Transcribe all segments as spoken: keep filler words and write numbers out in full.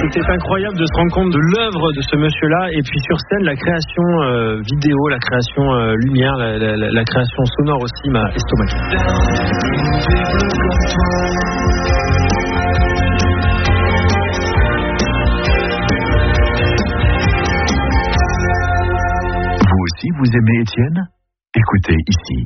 C'était incroyable de se rendre compte de l'œuvre de ce monsieur-là. Et puis sur scène, la création euh, vidéo, la création euh, lumière, la, la, la, la création sonore aussi m'a estomaqué. Vous aussi, vous aimez Étienne ? Écoutez ici.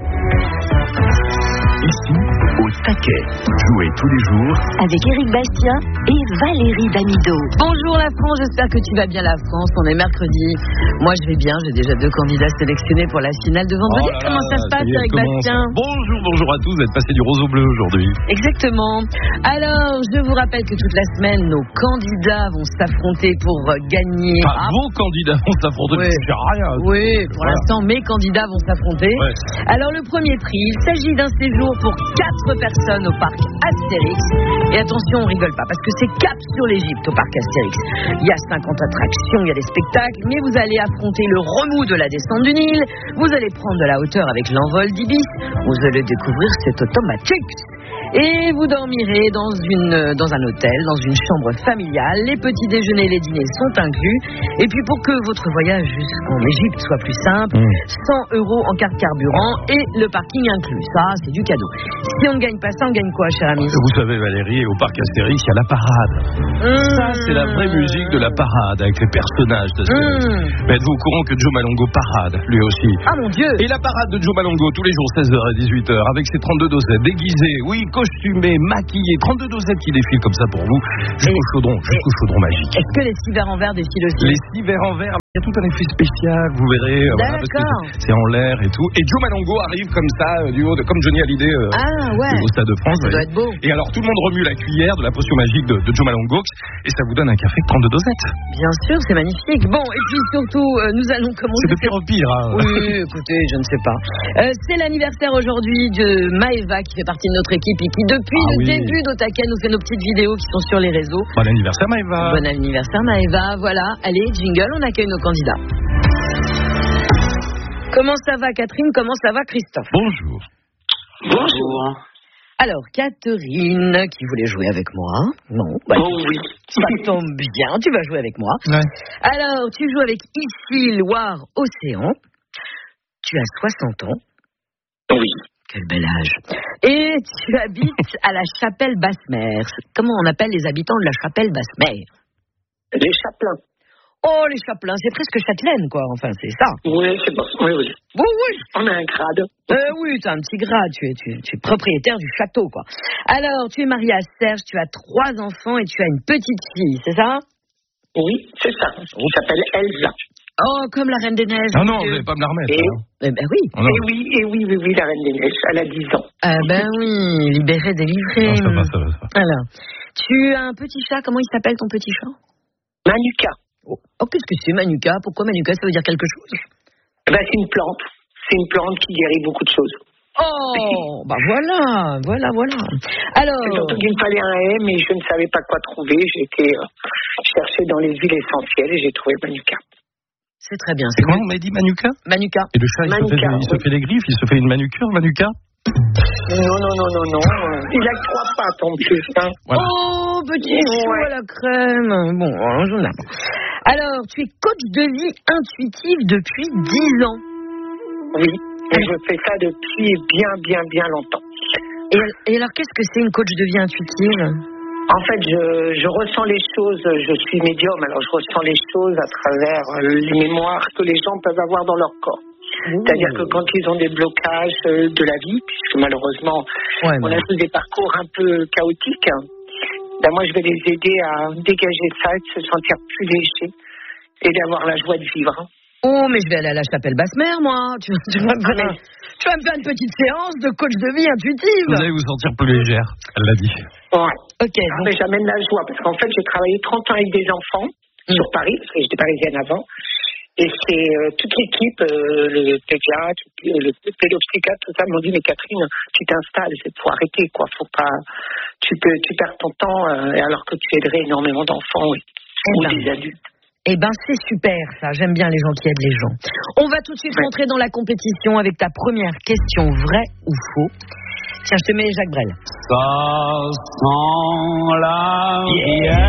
Ici, au taquet. Jouez tous les jours avec Éric Bastien et Valérie Damido. Bonjour la France, j'espère que tu vas bien la France. On est mercredi. Moi je vais bien, j'ai déjà deux candidats sélectionnés pour la finale de vendredi. Oh là Comment là, ça se passe Éric Bastien ? Bonjour, bonjour à tous, vous êtes passés du rose au bleu aujourd'hui. Exactement. Alors, je vous rappelle que toute la semaine, nos candidats vont s'affronter pour gagner. Enfin, ah. Vos candidats vont s'affronter, oui. c'est rien. Oui, pour voilà. l'instant, mes candidats vont s'affronter. Ouais. Alors, le premier prix, il s'agit d'un séjour pour quatre personnes au parc Astérix. Et attention, on rigole pas, parce que c'est cap sur l'Égypte au parc Astérix. Il y a cinquante attractions, il y a des spectacles, mais vous allez affronter le remous de la descente du Nil, vous allez prendre de la hauteur avec l'envol d'Ibis, vous allez découvrir cette automatique. Et vous dormirez dans, une, dans un hôtel, dans une chambre familiale. Les petits déjeuners et les dîners sont inclus. Et puis pour que votre voyage jusqu'en Égypte soit plus simple, mmh. cent euros en carte carburant et le parking inclus. Ça, c'est du cadeau. Si on ne gagne pas ça, on gagne quoi, cher ami ? Vous savez, Valérie, au parc Astérix, il y a la parade. Mmh. Ça, c'est la vraie musique de la parade, avec les personnages d'Astérix. Mmh. Mais êtes-vous au courant que Joe Malongo parade, lui aussi ? Ah mon Dieu ! Et la parade de Joe Malongo, tous les jours, seize heures et dix-huit heures, avec ses trente-deux dosettes, déguisés, oui, costumés, maquillés, trente-deux dosettes qui défilent comme ça pour vous, jusqu'au chaudron, jusqu'au chaudron magique. Est-ce que les six verres en verre défilent aussi ? Les six verres en verre, il y a tout un effet spécial, vous verrez, voilà, parce que c'est en l'air et tout. Et Joe Malongo arrive comme ça, du haut, de, comme Johnny Hallyday euh, ah, ouais. au Stade de France. Ça doit être beau. Et alors tout le monde remue la cuillère de la potion magique de, de Joe Malongo et ça vous donne un café de trente-deux dosettes. Bien sûr, c'est magnifique. Bon, et puis surtout, euh, nous allons commencer... C'est de pire en pire. Hein. Oui, écoutez, je ne sais pas. Euh, c'est l'anniversaire aujourd'hui de Maëva qui fait partie de notre équipe et qui depuis ah, le oui. début d'Otaken nous fait nos petites vidéos qui sont sur les réseaux. Bon anniversaire Maëva. Bon anniversaire Maëva, voilà. Allez, jingle, on accueille nos candidats. Comment ça va Catherine ? Comment ça va Christophe ? Bonjour. Bonjour. Alors, Catherine, qui voulait jouer avec moi. Non, bah, oh oui. Ça tombe bien, tu vas jouer avec moi. Ouais. Alors, tu joues avec ici Loire Océan. Tu as soixante ans. Oui. Quel bel âge. Et tu habites à la Chapelle Basse-Mer. Comment on appelle les habitants de la Chapelle Basse-Mer ? Les Chapelains. Oh, les Chapelains, c'est presque Châtelaine, quoi. Enfin, c'est ça. Oui, c'est bon. Oui, oui. Oui, oui. On a un grade. Euh, oui, tu as un petit grade. Tu es, tu, es, tu es propriétaire du château, quoi. Alors, tu es marié à Serge, tu as trois enfants et tu as une petite fille, c'est ça ? Oui, c'est ça. Elle s'appelle Elsa. Oh, comme la Reine des Neiges. Ah non, vous n'allez pas me la remettre. Et, hein. Eh ben oui. Oh et oui, et oui, oui, oui, la Reine des Neiges. Elle a dix ans. Ah ben oui, libérée, délivrée. Non, ça va, ça va, ça va. Alors, tu as un petit chat. Comment il s'appelle ton petit chat ? Manuka. Oh, oh qu'est-ce que c'est Manuka ? Pourquoi Manuka ? Ça veut dire quelque chose ? Ben, c'est une plante. C'est une plante qui guérit beaucoup de choses. Oh, bah voilà, voilà, voilà. Alors. Surtout qu'il me fallait un haie, mais je ne savais pas quoi trouver. J'ai été euh, chercher dans les huiles essentielles et j'ai trouvé Manuka. C'est très bien. C'est comment on m'a dit Manuka ? Manuka. Et le chat, il, Manuka, se, fait, il oui. se fait les griffes, il se fait une manucure, Manuka ? Non, non, non, non, non. Il a que trois pattes en plus. Hein. Voilà. Oh, petit chou ouais. à la crème. Bon, un journal. Alors, tu es coach de vie intuitive depuis dix ans. Oui, et je fais ça depuis bien, bien, bien longtemps. Et, et alors, qu'est-ce que c'est une coach de vie intuitive ? En fait, je, je ressens les choses, je suis médium, alors je ressens les choses à travers les mémoires que les gens peuvent avoir dans leur corps. Mmh. C'est-à-dire que quand ils ont des blocages de la vie, puisque malheureusement, ouais, on a tous des parcours un peu chaotiques, ben moi je vais les aider à dégager ça, et de se sentir plus léger et d'avoir la joie de vivre. Oh, mais je vais aller à la Chapelle Basse-Mer, moi. Tu, tu, vas me faire, ah, mais... tu vas me faire une petite séance de coach de vie intuitive. Vous allez vous sentir plus légère, elle l'a dit. Ouais. Ok. Donc... Mais j'amène la joie, parce qu'en fait, j'ai travaillé trente ans avec des enfants mmh. sur Paris, parce que j'étais parisienne avant. Et c'est euh, toute l'équipe, euh, le pédiatre, le pédopsychiatre, tout ça, m'ont dit, mais Catherine, tu t'installes, il faut arrêter, quoi. Faut pas, tu peux, tu perds ton temps, euh, alors que tu aiderais énormément d'enfants et, ou ben. des adultes. Eh ben, c'est super, ça. J'aime bien les gens qui aident les gens. On va tout de suite ouais. rentrer dans la compétition avec ta première question, vrai ou faux. Tiens, je te mets Jacques Brel. Ça sent la bière.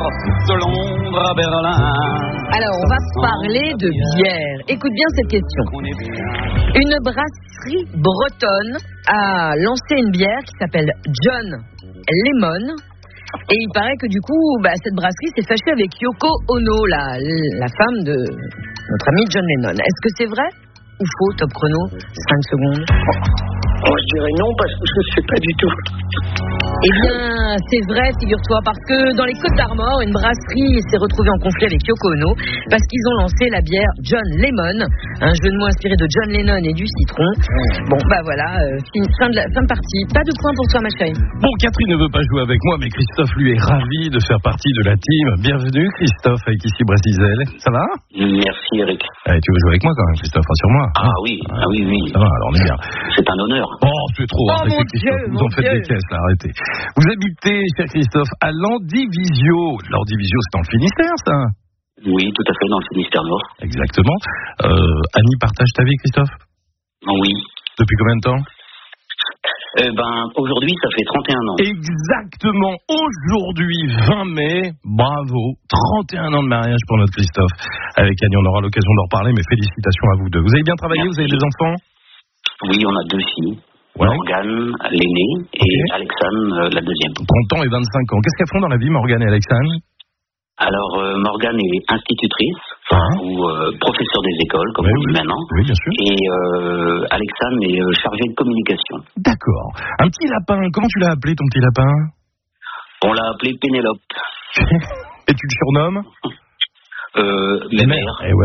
de Londres à Berlin. Alors, on va parler de bière. Écoute bien cette question. Une brasserie bretonne a lancé une bière qui s'appelle John Lemon. Et il paraît que du coup, bah, cette brasserie s'est fâchée avec Yoko Ono, la, la femme de notre ami John Lennon. Est-ce que c'est vrai ou faux, top chrono? cinq secondes. Oh, je dirais non parce que je ne sais pas du tout. Eh bien, c'est vrai, figure-toi, parce que dans les Côtes d'Armor, une brasserie s'est retrouvée en conflit avec Yoko Ono parce qu'ils ont lancé la bière John Lemon, un jeu de mots inspiré de John Lennon et du citron. Bon, bah voilà, euh, fin, de la, fin de partie. Pas de points pour toi, ma chérie. Bon, Catherine ne veut pas jouer avec moi, mais Christophe, lui, est ravi de faire partie de la team. Bienvenue, Christophe, avec ici Brasizel. Ça va? Merci, Eric. Eh, tu veux jouer avec moi quand même, Christophe, rassure-moi. Ah oui, ah oui, oui. Ça va, alors on est bien. C'est un honneur. Oh, c'est trop. Oh, arrêtez, mon Christophe. Dieu, Vous mon en faites Dieu. des caisses, là, arrêtez. Vous habitez, cher Christophe, à Landivisio. Landivisio, c'est dans le Finistère, ça? Oui, tout à fait, dans le Finistère Nord. Exactement. Euh, Annie partage ta vie, Christophe? Oui. Depuis combien de temps? Eh ben, aujourd'hui, ça fait trente et un ans. Exactement. Aujourd'hui, vingt mai. Bravo. trente et un ans de mariage pour notre Christophe. Avec Annie, on aura l'occasion d'en reparler, mais félicitations à vous deux. Vous avez bien travaillé? Merci. Vous avez des enfants? Oui, on a deux filles. Ouais. Morgane, l'aînée, et Okay. Alexane, euh, la deuxième. trente ans et vingt-cinq ans. Qu'est-ce qu'elles font dans la vie, Morgane et Alexandre? Alors, euh, Morgane est institutrice, Ah. ou euh, professeur des écoles, comme Oui, on dit oui. maintenant. Oui, bien sûr. Et euh, Alexane est euh, chargée de communication. D'accord. Un petit lapin. Comment tu l'as appelé, ton petit lapin? On l'a appelée Pénélope. Et tu le surnommes? Euh, Mère. mère. Eh ouais.